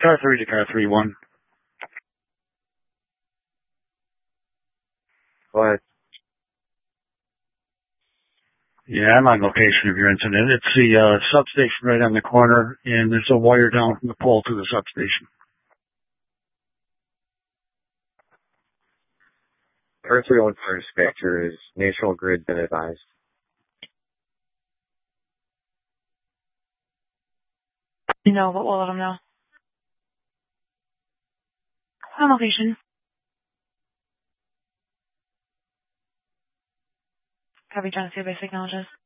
Car 3 to car 3-1. What? Yeah, I'm on location of your incident. It's the substation right on the corner, and there's a wire down from the pole to the substation. Car 3-1 fire dispatcher, is National Grid been advised? No, but we'll let them know. On location. Copy, John, see your basic acknowledges.